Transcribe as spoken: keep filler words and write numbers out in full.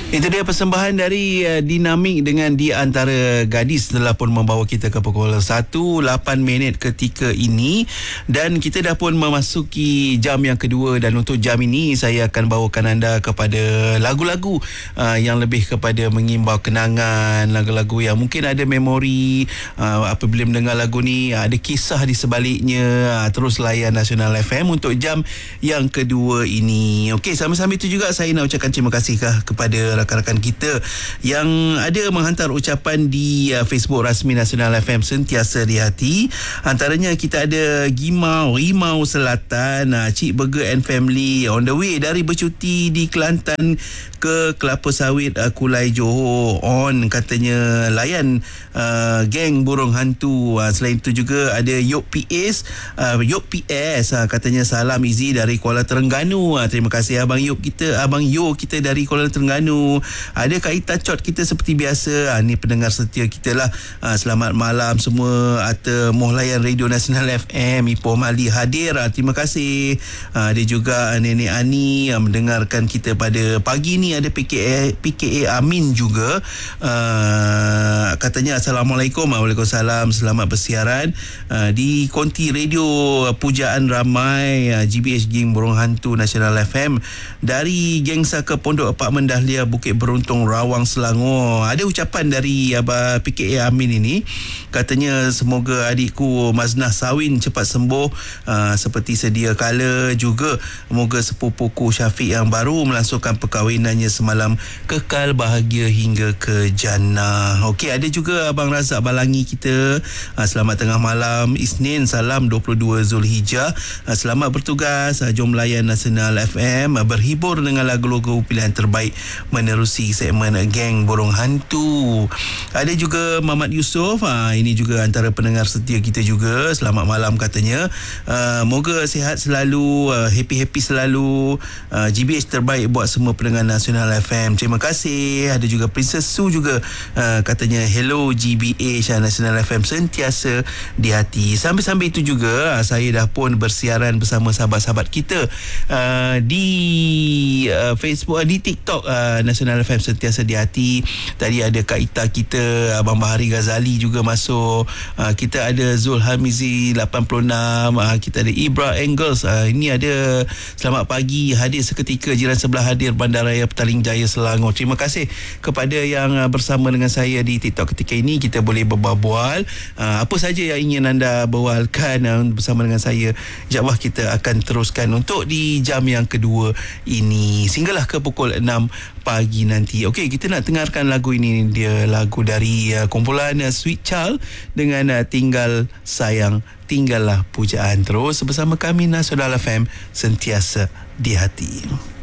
Itu dia persembahan dari uh, Dinamik dengan Di Antara Gadis telah pun membawa kita ke pukul satu lapan minit ketika ini, dan kita dah pun memasuki jam yang kedua, dan untuk jam ini saya akan bawakan anda kepada lagu-lagu uh, yang lebih kepada mengimbau kenangan, lagu-lagu yang mungkin ada memori uh, apabila mendengar lagu ni, uh, ada kisah di sebaliknya. Uh, terus layan Nasional F M untuk jam yang kedua ini. Okey, sama-sama itu juga saya nak ucapkan terima kasih kepada rakan-rakan kita yang ada menghantar ucapan di uh, Facebook rasmi Nasional F M Sentiasa di Hati. Antaranya kita ada Gimau, Rimau Selatan, uh, Cik Burger and Family on the way dari bercuti di Kelantan ke Kelapa Sawit, uh, Kulai Johor. On katanya layan uh, geng burung hantu. Uh, selain itu juga ada Yok P S, uh, Yok P S uh, katanya salam Izzy dari Kuala Terengganu. Uh, terima kasih Abang Yok kita, Abang Yo kita dari Kuala Terengganu. Ada Kak Ita Chot kita seperti biasa. Ha, ni pendengar setia kita lah. Ha, selamat malam semua. Ata Mohlayan Radio Nasional F M, Ipoh Mali hadir. Ha, terima kasih. Ha, ada juga Nenek Ani yang mendengarkan kita pada pagi ni. Ada P K A, P K A Amin juga. Ha, katanya Assalamualaikum. Waalaikumsalam. Selamat bersiaran ha, di konti radio Pujaan Ramai, ha, G B H Geng Burung Hantu Nasional F M dari Geng Saka Pondok Apartmen Dahlia Bukit Beruntung, Rawang, Selangor. Ada ucapan dari Abang P K A Amin ini. Katanya semoga adikku Maznah Sawin cepat sembuh uh, seperti sedia kala. Juga semoga sepupuku Syafiq yang baru melangsungkan perkahwinannya semalam kekal bahagia hingga ke jannah. Okey, ada juga Abang Razak Balangi kita. Uh, selamat tengah malam Isnin, salam dua puluh dua Zulhijjah. Uh, selamat bertugas. Uh, jom layan Nasional F M, uh, berhibur dengan lagu-lagu pilihan terbaik menerusi segmen Geng Burung Hantu. Ada juga Mamat Yusof. Ha, ini juga antara pendengar setia kita juga. Selamat malam katanya. Uh, moga sihat selalu, uh, happy-happy selalu. Uh, G B H terbaik buat semua pendengar Nasional F M. Terima kasih. Ada juga Princess Su juga. Uh, katanya hello G B H, uh, Nasional F M sentiasa di hati. Sambil-sambil itu juga uh, saya dah pun bersiaran bersama sahabat-sahabat kita uh, di uh, Facebook, uh, di TikTok uh, Nasional F M sentiasa di hati. Tadi ada Kak Ita kita, Abang Bahari Ghazali juga masuk. Uh, kita ada Zul Hamizi lapan puluh enam. Uh, kita ada Ibra Engels. Uh, ini ada selamat pagi, hadir seketika, jiran sebelah hadir, Bandaraya Petaling Jaya Selangor. Terima kasih kepada yang uh, bersama dengan saya di TikTok ketika ini. Kita boleh berbual uh, apa saja yang ingin anda berbualkan uh, bersama dengan saya. InsyaAllah kita akan teruskan untuk di jam yang kedua ini sehinggalah ke pukul enam pagi nanti. Okey, kita nak dengarkan lagu ini. Dia lagu dari uh, kumpulan uh, Sweet Child dengan uh, Tinggal Sayang Tinggallah Pujaan. Terus bersama kami Nasional F M sentiasa di hati.